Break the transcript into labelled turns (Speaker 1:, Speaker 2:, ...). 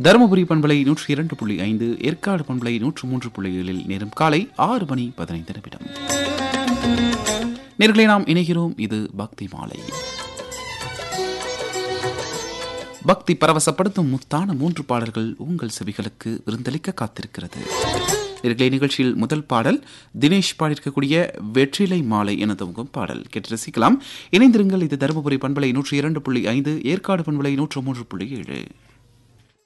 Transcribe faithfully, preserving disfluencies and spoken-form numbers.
Speaker 1: தருமபுரி பண்பலை நூற்றி இரண்டு புள்ளி ஐந்து, ஏற்காடு பண்பலை நூற்று மூன்று புள்ளி ஏழில் நேரம் காலை ஆறு மணி பதினைந்து நிமிடம். நேர்களை நாம் இணைகிறோம். இது பக்தி மாலை. பக்தி பரவசப்படுத்தும் முத்தான மூன்று பாடல்கள் உங்கள் செவிகளுக்கு விருந்தளிக்க காத்திருக்கிறது. நேர்களை நிகழ்ச்சியில் முதல் பாடல் தினேஷ் பாடியிருக்கக்கூடிய வெற்றிலை மாலை என துவங்கும் பாடல் கேட்டு ரசிக்கலாம். இணைந்திருங்கள். இது தருமபுரி பண்பலை நூற்றி இரண்டு புள்ளி ஐந்து, ஏற்காடு பண்பலை நூற்று மூன்று புள்ளி ஏழு.